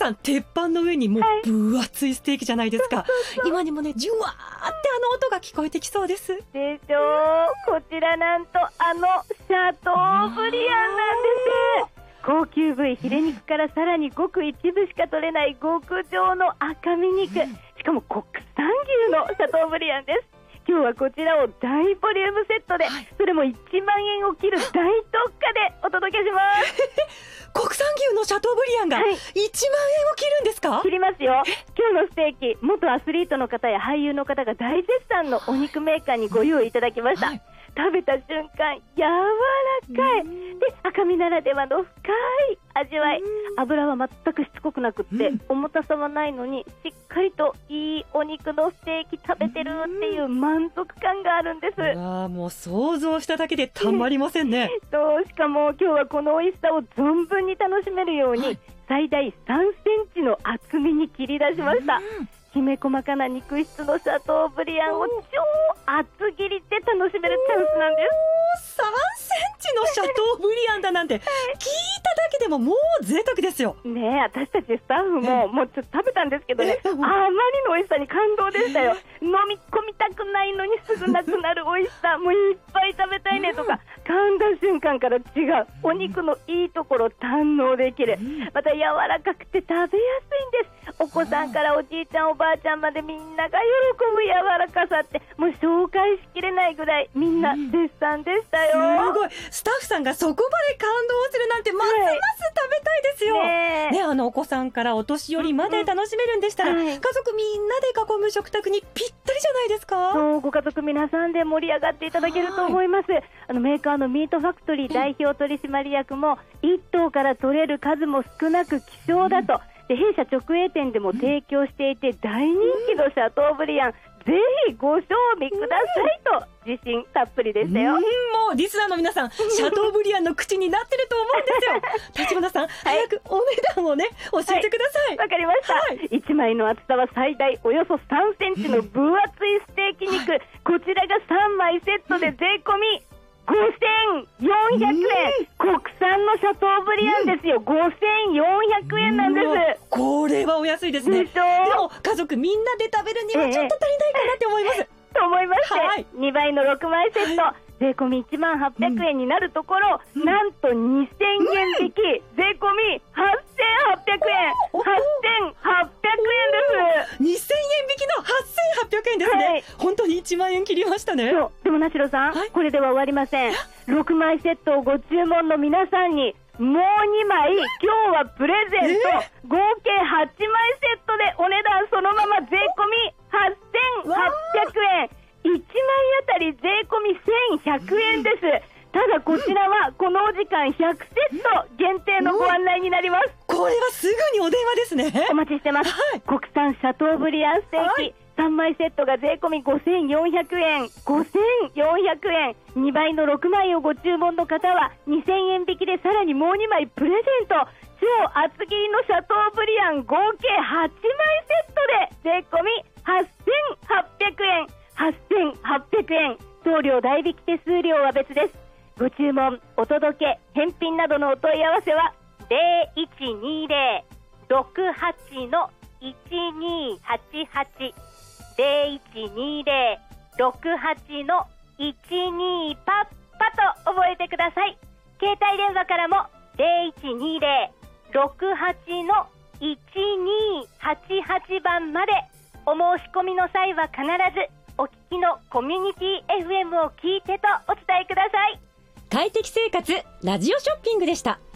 さん、鉄板の上にもう分厚いステーキじゃないですか。今にもね、ジュワーって音が聞こえてきそうです。 でしょう。こちらなんとシャトーブリアンなんです。高級部位ヒレ肉からさらにごく一部しか取れない極上の赤身肉、しかも国産牛のシャトーブリアンです。今日はこちらを大ボリュームセットで、それも1万円を切る大特価でお届けします国産牛のシャトーブリアンが1万円を切るんですか？ 切りますよ。今日のステーキ、元アスリートの方や俳優の方が大絶賛のお肉メーカーにご用意いただきました、食べた瞬間柔らかいで、赤身ならではの深い味わい、油は全くしつこくなくって、重たさはないのにしっかりといいお肉のステーキ食べてるっていう満足感があるんです。 もう想像しただけでたまりませんねしかも今日はこの美味しさを存分に楽しめるように、最大3センチの厚みに切り出しました。きめ細かな肉質のシャトーブリアンを超厚切りで楽しめるチャンスなんです。 3センチのシャトーブリアンだなんて聞いただけでももう贅沢ですよねえ、私たちスタッフももうちょっと食べたんですけどね、あまりの美味しさに感動でしたよ。飲み込みたくないのにすぐなくなる美味しさ、もういっぱい食べたいねとか、噛んだ瞬間から違うお肉のいいところを堪能できる。また柔らかくて食べやすいんです。お子さんからおじいちゃんおばあちゃんまでみんなが喜ぶ柔らかさって、もう紹介しきれないぐらいみんな絶賛でしたよ。 すごい、スタッフさんがそこまで感動するなんてますます食べたいですよ、お子さんからお年寄りまで楽しめるんでしたら、家族みんなで囲む食卓にぴったりじゃないですか。 そう、ご家族皆さんで盛り上がっていただけると思います。メーカーのミートファクトリー代表取締役も、1頭から取れる数も少なく希少だと、で弊社直営店でも提供していて大人気のシャトーブリアン、ぜひご賞味くださいと自信たっぷりでしたよ。 もうリスナーの皆さん、シャトーブリアンの口になってると思うんですよ立花さん、早くお値段をね教えてください。 わかりました、1枚の厚さは最大およそ3センチの分厚いステーキ肉、こちらが3枚セットで税込み5400円、国産のシャトーブリアンですよ。5400円なんです。 これはお安いですね。でも家族みんなで食べるにはちょっと足りないかなって思います、 と思いまして、2倍の6枚セット、税込み1万800円になるところ、なんと2000円引き、税込み8800円、8800円です。 2000円引きの8800円ですね、本当に1万円切りましたね。 でも名城さん、これでは終わりません。6枚セットをご注文の皆さんにもう2枚今日はプレゼント、合計8枚セットでお値段そのまま税込み8800円、1枚あたり税込み1100円です。ただこちらはこのお時間100セット限定のご案内になります。 これはすぐにお電話ですね。 お待ちしてます、国産シャトーブリアンステーキ、3枚セットが税込み5400円、5400円、2倍の6枚をご注文の方は2000円引きでさらにもう2枚プレゼント、超厚切りのシャトーブリアン合計8枚セットで税込み8800円、8800円、送料代引き手数料は別です。ご注文、お届け、返品などのお問い合わせは 0120-68-1288 0120-68-12パッパと覚えてください。携帯電話からも 0120-68-1288 番まで。お申し込みの際は必ずお聞きのコミュニティ FM を聞いてとお伝えください。 快適生活ラジオショッピングでした。